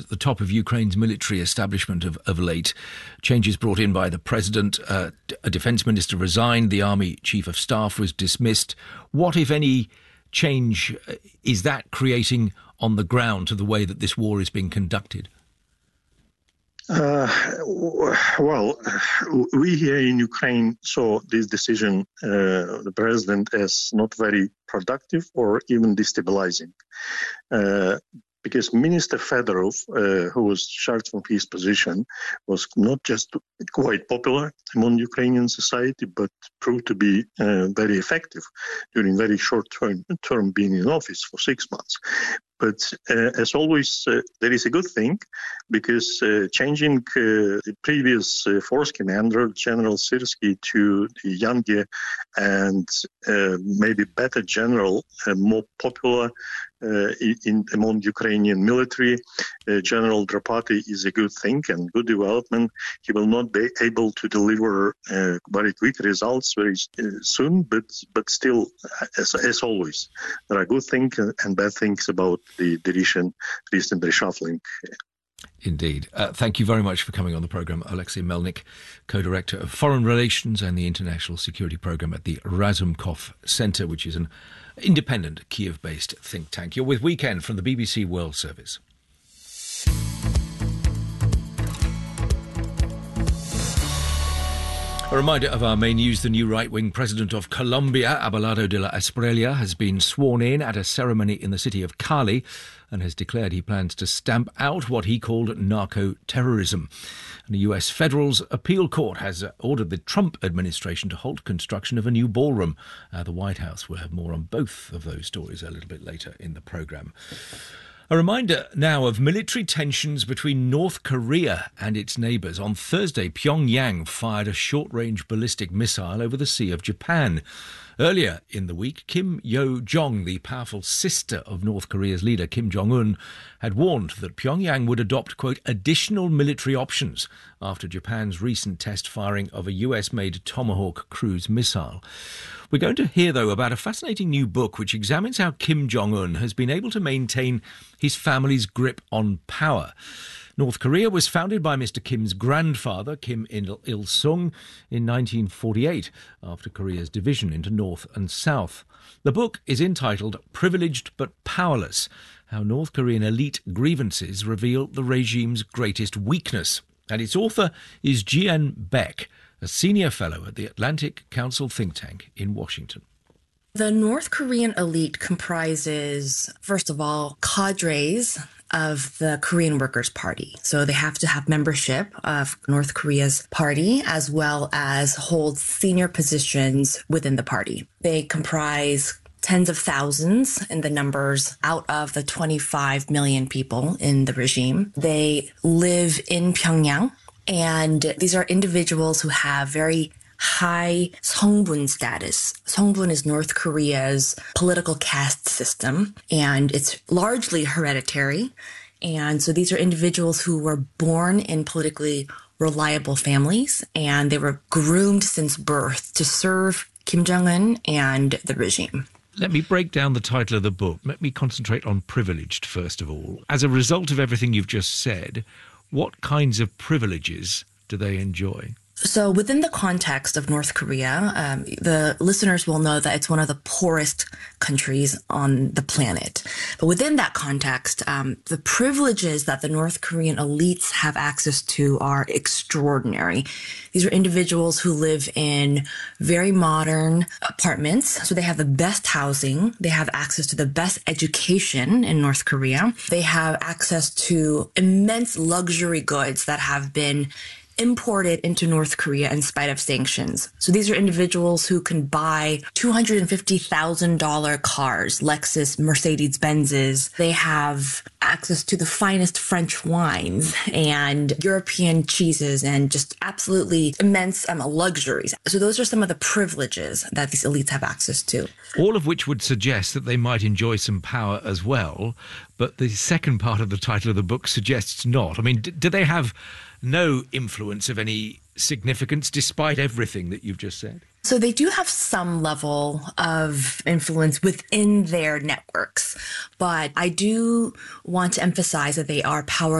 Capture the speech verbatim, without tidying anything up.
at the top of Ukraine's military establishment of, of late. Changes brought in by the president. Uh, a defence minister resigned. The army chief of staff was dismissed. What, if any, change is that creating on the ground to the way that this war is being conducted? Uh, well, we here in Ukraine saw this decision, uh, the president, as not very productive or even destabilizing. Uh, because Minister Fedorov, uh, who was charged from his position, was not just quite popular among Ukrainian society, but proved to be uh, very effective during very short term, term being in office for six months. But uh, as always, uh, there is a good thing, because uh, changing uh, the previous uh, force commander, General Syrskyi, to the younger and uh, maybe better general, uh, more popular uh, in among Ukrainian military, uh, General Drapati, is a good thing and good development. He will not be able to deliver uh, very quick results very uh, soon, but but still, as, as always, there are good things and bad things about the, the recent, recent reshuffling. Indeed. Uh, thank you very much for coming on the programme. Alexei Melnik, co-director of Foreign Relations and the International Security Programme at the Razumkov Centre, which is an independent Kiev-based think tank. You're with Weekend from the B B C World Service. A reminder of our main news. The new right-wing president of Colombia, Abelardo de la Espriella, has been sworn in at a ceremony in the city of Cali and has declared he plans to stamp out what he called narco-terrorism. And the U S Federal's appeal court has ordered the Trump administration to halt construction of a new ballroom at the White House. We'll have more on both of those stories a little bit later in the programme. A reminder now of military tensions between North Korea and its neighbours. On Thursday, Pyongyang fired a short-range ballistic missile over the Sea of Japan. Earlier in the week, Kim Yo-jong, the powerful sister of North Korea's leader Kim Jong-un, had warned that Pyongyang would adopt, quote, additional military options after Japan's recent test firing of a U S-made Tomahawk cruise missile. We're going to hear, though, about a fascinating new book which examines how Kim Jong-un has been able to maintain his family's grip on power. North Korea was founded by Mister Kim's grandfather, Kim Il-sung, in nineteen forty-eight, after Korea's division into North and South. The book is entitled Privileged but Powerless: How North Korean Elite Grievances Reveal the Regime's Greatest Weakness. And its author is Ji-an Baek, a senior fellow at the Atlantic Council think tank in Washington. The North Korean elite comprises, first of all, cadres of the Korean Workers' Party. So they have to have membership of North Korea's party, as well as hold senior positions within the party. They comprise tens of thousands in the numbers out of the twenty-five million people in the regime. They live in Pyongyang, and these are individuals who have very high 성분 status. 성분 is North Korea's political caste system, and it's largely hereditary. And so these are individuals who were born in politically reliable families, and they were groomed since birth to serve Kim Jong-un and the regime. Let me break down the title of the book. Let me concentrate on privileged, first of all. As a result of everything you've just said, what kinds of privileges do they enjoy? So within the context of North Korea, um, the listeners will know that it's one of the poorest countries on the planet. But within that context, um, the privileges that the North Korean elites have access to are extraordinary. These are individuals who live in very modern apartments. So they have the best housing. They have access to the best education in North Korea. They have access to immense luxury goods that have been imported into North Korea in spite of sanctions. So these are individuals who can buy two hundred fifty thousand dollars cars, Lexus, Mercedes-Benzes. They have access to the finest French wines and European cheeses and just absolutely immense um, luxuries. So those are some of the privileges that these elites have access to. All of which would suggest that they might enjoy some power as well. But the second part of the title of the book suggests not. I mean, d- do they have no influence of any significance despite everything that you've just said? So they do have some level of influence within their networks, but I do want to emphasize that they are power